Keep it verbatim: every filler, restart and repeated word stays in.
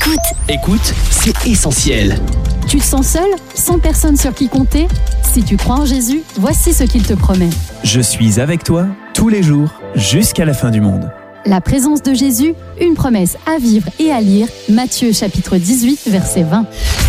Écoute. Écoute, c'est essentiel. Tu te sens seul, sans personne sur qui compter? Si tu crois en Jésus, voici ce qu'il te promet. Je suis avec toi tous les jours jusqu'à la fin du monde. La présence de Jésus, une promesse à vivre et à lire. Matthieu chapitre dix-huit, verset vingt.